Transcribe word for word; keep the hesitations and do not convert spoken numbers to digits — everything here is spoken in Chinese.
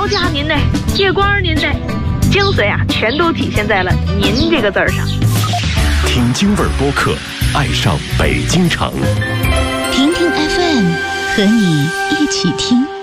高佳您呢，月光您呢，精髓啊，全都体现在了“您”这个字儿上。 听京味儿播客，爱上北京城。 听听 F M， 和你一起听。